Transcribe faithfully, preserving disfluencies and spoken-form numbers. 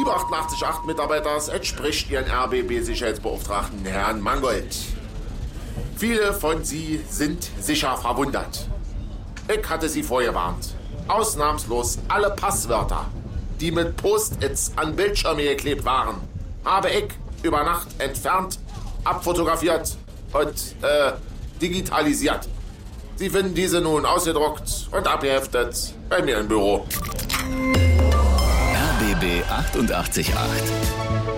sieben acht acht acht Mitarbeiters entspricht Ihren R B B-Sicherheitsbeauftragten Herrn Mangold. Viele von Sie sind sicher verwundert. Ich hatte Sie vorgewarnt. Ausnahmslos alle Passwörter, die mit Post-its an Bildschirme geklebt waren, habe ich über Nacht entfernt, abfotografiert und äh, digitalisiert. Sie finden diese nun ausgedruckt und abgeheftet bei mir im Büro. R B B achtundachtzig Komma acht.